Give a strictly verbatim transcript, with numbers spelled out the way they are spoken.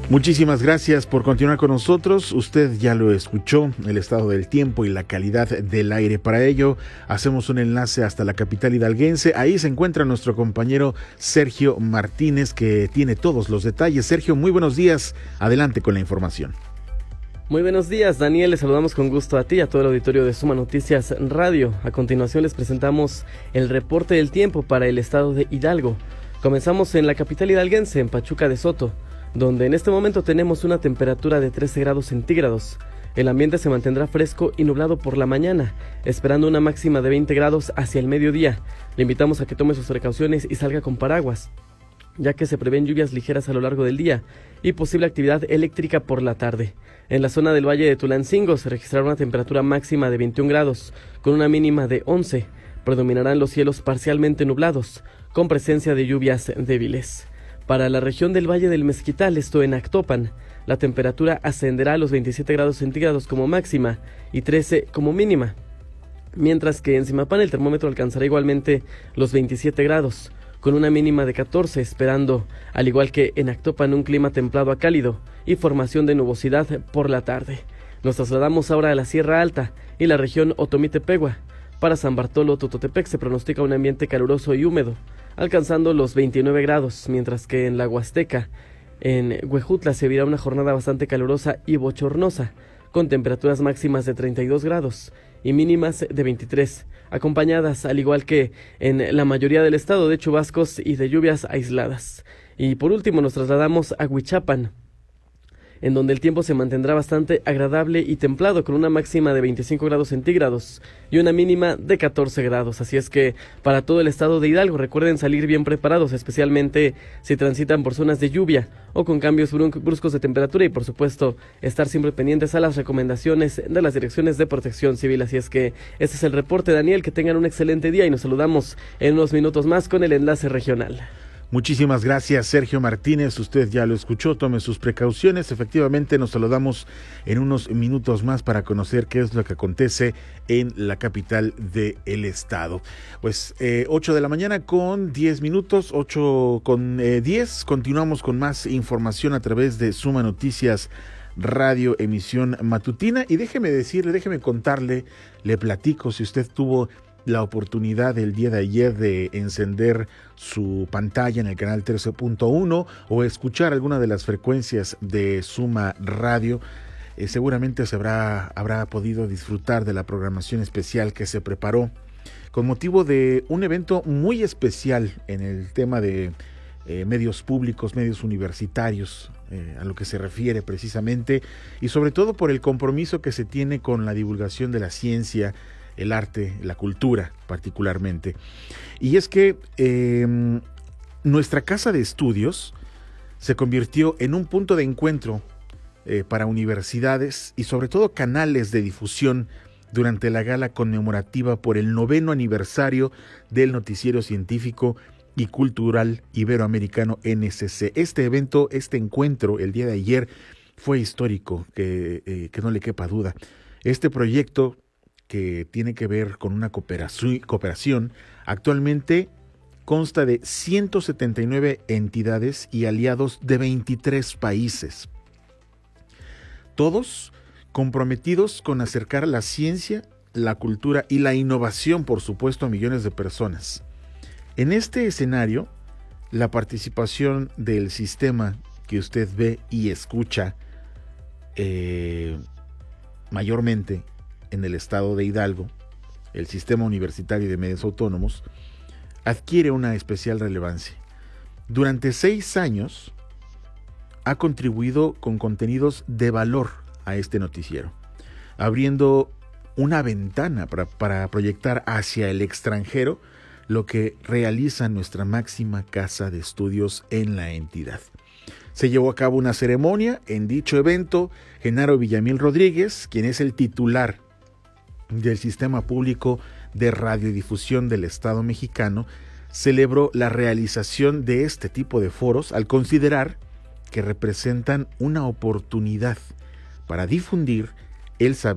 Muchísimas gracias por continuar con nosotros. Usted ya lo escuchó, el estado del tiempo y la calidad del aire. Para ello, hacemos un enlace hasta la capital hidalguense. Ahí se encuentra nuestro compañero Sergio Martínez, que tiene todos los detalles. Sergio, muy buenos días. Adelante con la información. Muy buenos días, Daniel. Les saludamos con gusto a ti y a todo el auditorio de Suma Noticias Radio. A continuación les presentamos el reporte del tiempo para el estado de Hidalgo. Comenzamos en la capital hidalguense, en Pachuca de Soto, donde en este momento tenemos una temperatura de trece grados centígrados. El ambiente se mantendrá fresco y nublado por la mañana, esperando una máxima de veinte grados hacia el mediodía. Le invitamos a que tome sus precauciones y salga con paraguas, ya que se prevén lluvias ligeras a lo largo del día y posible actividad eléctrica por la tarde. En la zona del Valle de Tulancingo se registrará una temperatura máxima de veintiún grados, con una mínima de once. Predominarán los cielos parcialmente nublados, con presencia de lluvias débiles. Para la región del Valle del Mezquital, esto en Actopan, la temperatura ascenderá a los veintisiete grados centígrados como máxima y trece como mínima, mientras que en Zimapán el termómetro alcanzará igualmente los veintisiete grados, con una mínima de catorce, esperando, al igual que en Actopan, un clima templado a cálido y formación de nubosidad por la tarde. Nos trasladamos ahora a la Sierra Alta y la región Otomí-Tepehua. Para San Bartolo, Tototepec, se pronostica un ambiente caluroso y húmedo, alcanzando los veintinueve grados, mientras que en la Huasteca, en Huejutla, se vivirá una jornada bastante calurosa y bochornosa, con temperaturas máximas de treinta y dos grados y mínimas de veintitrés, acompañadas, al igual que en la mayoría del estado, de chubascos y de lluvias aisladas. Y por último nos trasladamos a Huichapan, en donde el tiempo se mantendrá bastante agradable y templado, con una máxima de veinticinco grados centígrados y una mínima de catorce grados. Así es que para todo el estado de Hidalgo recuerden salir bien preparados, especialmente si transitan por zonas de lluvia o con cambios bruscos de temperatura, y por supuesto estar siempre pendientes a las recomendaciones de las direcciones de protección civil. Así es que este es el reporte, Daniel. Que tengan un excelente día y nos saludamos en unos minutos más con el enlace regional. Muchísimas gracias, Sergio Martínez. Usted ya lo escuchó, tome sus precauciones. Efectivamente, nos saludamos en unos minutos más para conocer qué es lo que acontece en la capital del estado. Pues eh, ocho de la mañana con diez minutos, ocho con eh, diez. Continuamos con más información a través de Suma Noticias Radio, emisión matutina. Y déjeme decirle, déjeme contarle, le platico, si usted tuvo la oportunidad el día de ayer de encender su pantalla en el canal trece punto uno o escuchar alguna de las frecuencias de Suma Radio, eh, seguramente se habrá, habrá podido disfrutar de la programación especial que se preparó con motivo de un evento muy especial en el tema de eh, medios públicos, medios universitarios, eh, a lo que se refiere precisamente, y sobre todo por el compromiso que se tiene con la divulgación de la ciencia, el arte, la cultura particularmente. Y es que eh, nuestra casa de estudios se convirtió en un punto de encuentro eh, para universidades y sobre todo canales de difusión durante la gala conmemorativa por el noveno aniversario del Noticiero Científico y Cultural Iberoamericano N S C. Este evento, este encuentro el día de ayer fue histórico, que, eh, que no le quepa duda. Este proyecto, que tiene que ver con una cooperación, cooperación, actualmente consta de ciento setenta y nueve entidades y aliados de veintitrés países, todos comprometidos con acercar la ciencia, la cultura y la innovación, por supuesto, a millones de personas. En este escenario, la participación del sistema que usted ve y escucha eh, mayormente en el estado de Hidalgo, el Sistema Universitario de Medios Autónomos, adquiere una especial relevancia. Durante seis años ha contribuido con contenidos de valor a este noticiero, abriendo una ventana para, para proyectar hacia el extranjero lo que realiza nuestra máxima casa de estudios en la entidad. Se llevó a cabo una ceremonia. En dicho evento, Genaro Villamil Rodríguez, quien es el titular del Sistema Público de Radiodifusión del Estado mexicano, celebró la realización de este tipo de foros al considerar que representan una oportunidad para difundir el saber